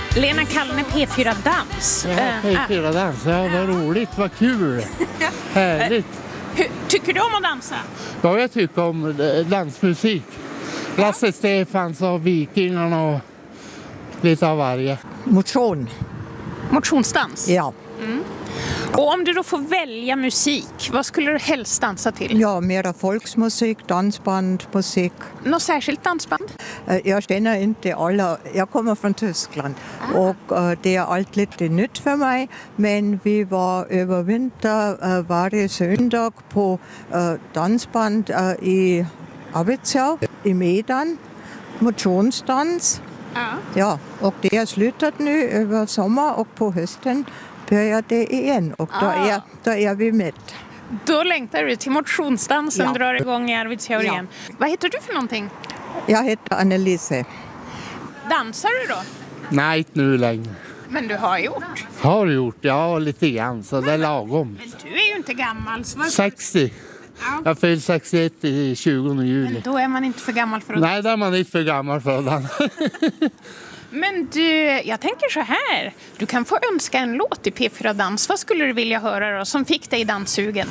Lena Kallne, P4 Dans. Ja, P4 Dans. Ja, vad roligt, vad kul. Härligt. Tycker du om att dansa? Ja, jag tycker om dansmusik. Lasse Stefans och Vikingarna och lite av varje. Motion. Motionsdans? Ja. Och om du då får välja musik, vad skulle du helst dansa till? Ja, mera folksmusik, dansband, musik. Något särskilt dansband? Jag känner inte alla. Jag kommer från Tyskland och det är allt lite nytt för mig. Men vi var över vinter varje söndag på dansband i Arvidsjaur, i Medan, motionsdans. Ja, och det har slutat nu över sommar och på hösten börjar det igen och då är vi med. Då längtar du till motionsdansen, Ja. drar igång i Arvidsjaur igen. Vad heter du för någonting? Jag heter Annelise. Dansar du då? Nej, inte nu längre. Men du har gjort. Har gjort, ja, lite grann, så det är lagom. Men du är ju inte gammal. Så 60. Jag fyller 61 i 20 juli. Men då är man inte för gammal för att... Nej, där är man inte för gammal för den. Men du, jag tänker så här. Du kan få önska en låt i P4 Dans. Vad skulle du vilja höra då som fick dig danssugen?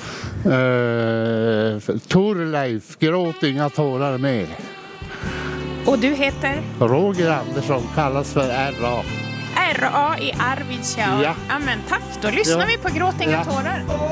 Torleif, gråt inga tårar mer. Och du heter? Roger Andersson, kallas för R.A. R.A. i Arvidsjaur. Ja. Amen, tack. Då lyssnar Ja. vi på Gråt inga Ja. tårar.